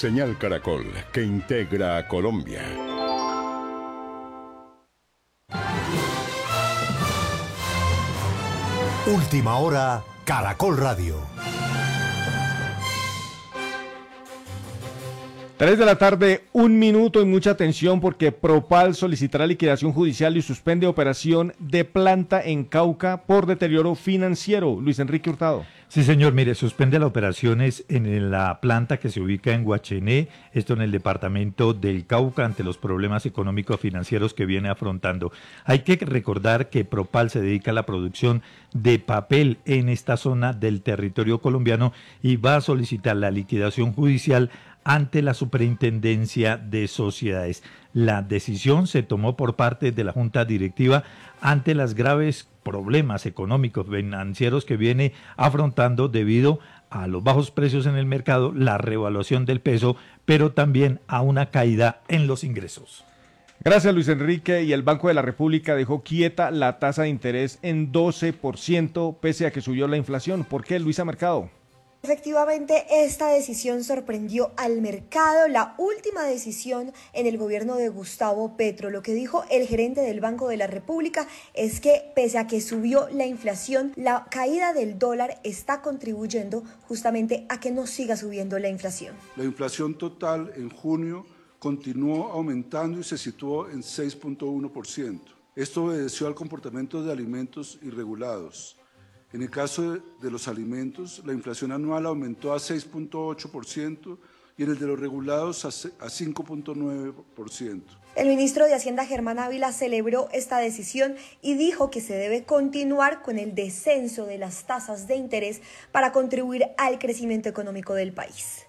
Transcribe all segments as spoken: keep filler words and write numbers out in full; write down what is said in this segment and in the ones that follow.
Señal Caracol, que integra a Colombia. Última hora, Caracol Radio. Tres de la tarde, un minuto y mucha atención porque Propal solicitará liquidación judicial y suspende operación de planta en Cauca por deterioro financiero. Luis Enrique Hurtado. Sí, señor, mire, suspende las operaciones en la planta que se ubica en Guachené, esto en el departamento del Cauca, ante los problemas económicos financieros que viene afrontando. Hay que recordar que Propal se dedica a la producción de papel en esta zona del territorio colombiano y va a solicitar la liquidación judicial ante la Superintendencia de Sociedades. La decisión se tomó por parte de la Junta Directiva ante las graves problemas económicos financieros que viene afrontando debido a los bajos precios en el mercado, la revaluación del peso, pero también a una caída en los ingresos. Gracias, Luis Enrique. Y el Banco de la República dejó quieta la tasa de interés en doce por ciento pese a que subió la inflación. ¿Por qué, Luisa Mercado? Efectivamente, esta decisión sorprendió al mercado, la última decisión en el gobierno de Gustavo Petro. Lo que dijo el gerente del Banco de la República es que pese a que subió la inflación, la caída del dólar está contribuyendo justamente a que no siga subiendo la inflación. La inflación total en junio continuó aumentando y se situó en seis punto uno por ciento. Esto obedeció al comportamiento de alimentos irregulados. En el caso de los alimentos, la inflación anual aumentó a seis punto ocho por ciento y en el de los regulados a cinco punto nueve por ciento. El ministro de Hacienda, Germán Ávila, celebró esta decisión y dijo que se debe continuar con el descenso de las tasas de interés para contribuir al crecimiento económico del país.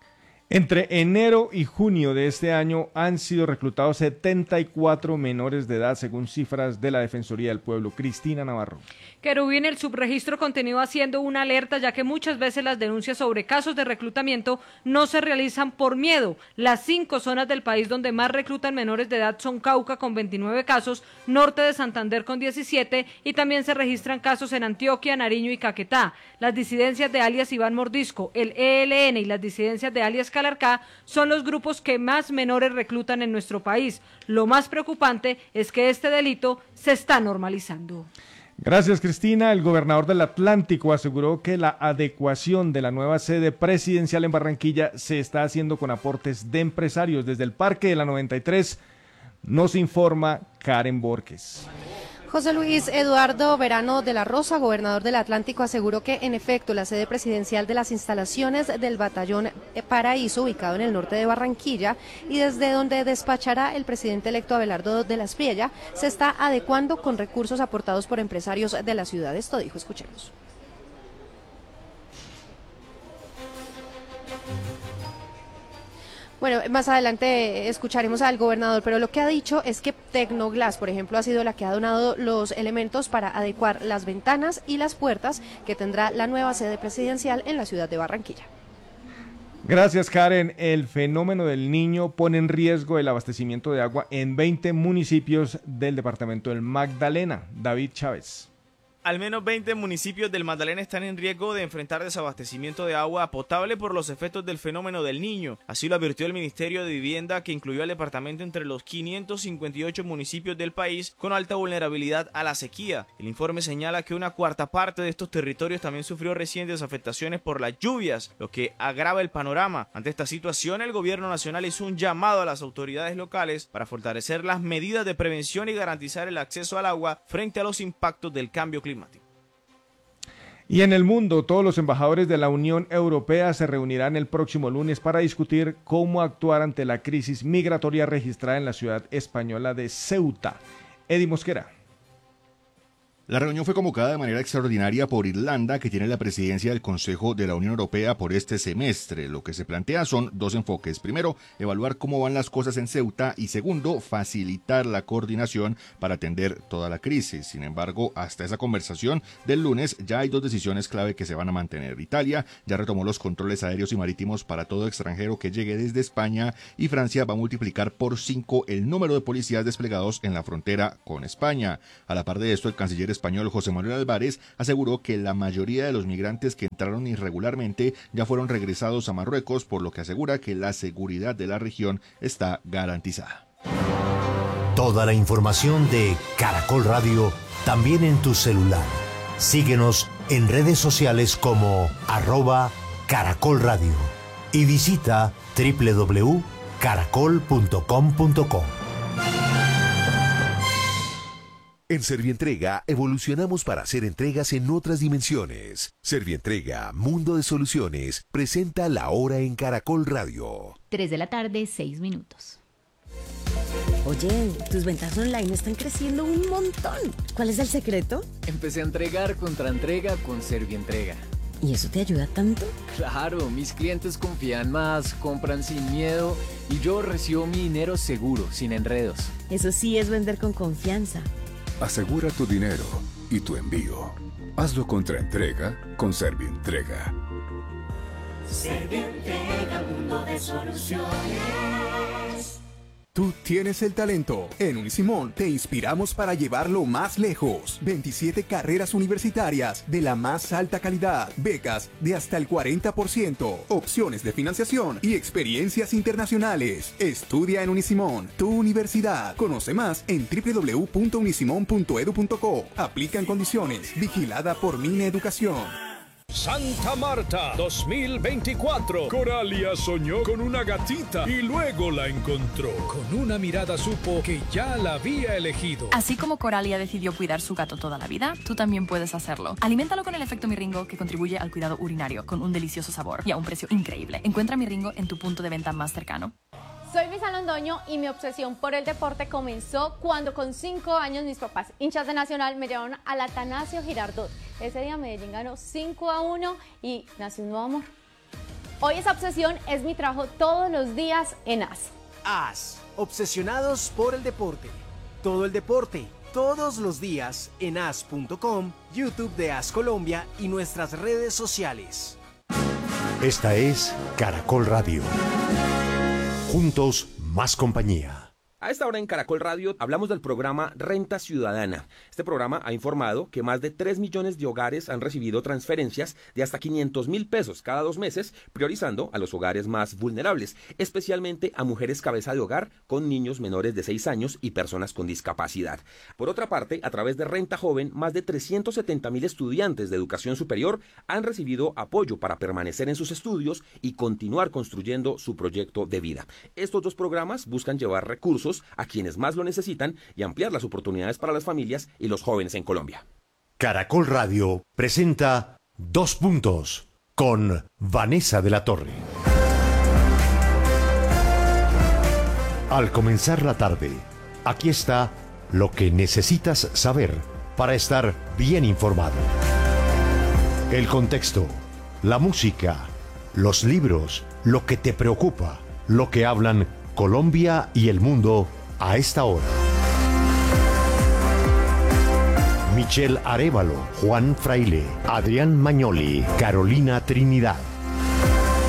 Entre enero y junio de este año han sido reclutados setenta y cuatro menores de edad, según cifras de la Defensoría del Pueblo. Cristina Navarro. Querubín, el subregistro continúa haciendo una alerta, ya que muchas veces las denuncias sobre casos de reclutamiento no se realizan por miedo. Las cinco zonas del país donde más reclutan menores de edad son Cauca con veintinueve casos, norte de Santander con diecisiete y también se registran casos en Antioquia, Nariño y Caquetá. Las disidencias de alias Iván Mordisco, el E L N y las disidencias de alias Calarcá son los grupos que más menores reclutan en nuestro país. Lo más preocupante es que este delito se está normalizando. Gracias, Cristina. El gobernador del Atlántico aseguró que la adecuación de la nueva sede presidencial en Barranquilla se está haciendo con aportes de empresarios. Desde el Parque de la noventa y tres nos informa Karen Borges. José Luis Eduardo Verano de la Rosa, gobernador del Atlántico, aseguró que en efecto la sede presidencial de las instalaciones del Batallón Paraíso, ubicado en el norte de Barranquilla, y desde donde despachará el presidente electo Abelardo de la Espriella, se está adecuando con recursos aportados por empresarios de la ciudad. Esto dijo, escuchemos. Bueno, más adelante escucharemos al gobernador, pero lo que ha dicho es que Tecnoglass, por ejemplo, ha sido la que ha donado los elementos para adecuar las ventanas y las puertas que tendrá la nueva sede presidencial en la ciudad de Barranquilla. Gracias, Karen. El fenómeno del Niño pone en riesgo el abastecimiento de agua en veinte municipios del departamento del Magdalena. David Chávez. Al menos veinte municipios del Magdalena están en riesgo de enfrentar desabastecimiento de agua potable por los efectos del fenómeno del Niño. Así lo advirtió el Ministerio de Vivienda, que incluyó al departamento entre los quinientos cincuenta y ocho municipios del país con alta vulnerabilidad a la sequía. El informe señala que una cuarta parte de estos territorios también sufrió recientes afectaciones por las lluvias, lo que agrava el panorama. Ante esta situación, el gobierno nacional hizo un llamado a las autoridades locales para fortalecer las medidas de prevención y garantizar el acceso al agua frente a los impactos del cambio climático. Y en el mundo, todos los embajadores de la Unión Europea se reunirán el próximo lunes para discutir cómo actuar ante la crisis migratoria registrada en la ciudad española de Ceuta. Eddie Mosquera. La reunión fue convocada de manera extraordinaria por Irlanda, que tiene la presidencia del Consejo de la Unión Europea por este semestre. Lo que se plantea son dos enfoques. Primero, evaluar cómo van las cosas en Ceuta y segundo, facilitar la coordinación para atender toda la crisis. Sin embargo, hasta esa conversación del lunes ya hay dos decisiones clave que se van a mantener. Italia ya retomó los controles aéreos y marítimos para todo extranjero que llegue desde España y Francia va a multiplicar por cinco el número de policías desplegados en la frontera con España. A la par de esto, el canciller español José Manuel Álvarez aseguró que la mayoría de los migrantes que entraron irregularmente ya fueron regresados a Marruecos, por lo que asegura que la seguridad de la región está garantizada. Toda la información de Caracol Radio también en tu celular. Síguenos en redes sociales como arroba Caracol Radio y visita doble u doble u doble u punto caracol punto com punto co. En Servientrega evolucionamos para hacer entregas en otras dimensiones. Servientrega, Mundo de Soluciones, presenta La Hora en Caracol Radio. tres de la tarde, seis minutos. Oye, tus ventas online están creciendo un montón. ¿Cuál es el secreto? Empecé a entregar contra entrega con Servientrega. ¿Y eso te ayuda tanto? Claro, mis clientes confían más, compran sin miedo y yo recibo mi dinero seguro, sin enredos. Eso sí es vender con confianza. Asegura tu dinero y tu envío. Hazlo contra entrega con Servientrega. Servientrega, mundo de soluciones. Tú tienes el talento. En Unisimón te inspiramos para llevarlo más lejos. veintisiete carreras universitarias de la más alta calidad, becas de hasta el cuarenta por ciento, opciones de financiación y experiencias internacionales. Estudia en Unisimón, tu universidad. Conoce más en doble u doble u doble u punto unisimón punto edu punto co. Aplican condiciones. Vigilada por Mine Educación. Santa Marta dos mil veinticuatro. Coralia soñó con una gatita y luego la encontró. Con una mirada supo que ya la había elegido. Así como Coralia decidió cuidar su gato toda la vida, tú también puedes hacerlo. Aliméntalo con el efecto Miringo, que contribuye al cuidado urinario con un delicioso sabor y a un precio increíble. Encuentra Miringo en tu punto de venta más cercano. Soy Misa Londoño y mi obsesión por el deporte comenzó cuando con cinco años mis papás, hinchas de Nacional, me llevaron al Atanasio Girardot. Ese día Medellín ganó cinco a uno y nació un nuevo amor. Hoy esa obsesión es mi trabajo todos los días en A S. A S, obsesionados por el deporte. Todo el deporte, todos los días en A S punto com, YouTube de A S Colombia y nuestras redes sociales. Esta es Caracol Radio. Juntos, más compañía. A esta hora en Caracol Radio hablamos del programa Renta Ciudadana. Este programa ha informado que más de tres millones de hogares han recibido transferencias de hasta quinientos mil pesos cada dos meses, priorizando a los hogares más vulnerables, especialmente a mujeres cabeza de hogar con niños menores de seis años y personas con discapacidad. Por otra parte, a través de Renta Joven, más de trescientos setenta mil estudiantes de educación superior han recibido apoyo para permanecer en sus estudios y continuar construyendo su proyecto de vida. Estos dos programas buscan llevar recursos a quienes más lo necesitan y ampliar las oportunidades para las familias y los jóvenes en Colombia. Caracol Radio presenta Dos Puntos con Vanessa de la Torre. Al comenzar la tarde, aquí está lo que necesitas saber para estar bien informado. El contexto, la música, los libros, lo que te preocupa, lo que hablan Colombia y el mundo a esta hora. Michelle Arévalo, Juan Fraile, Adrián Mañoli, Carolina Trinidad.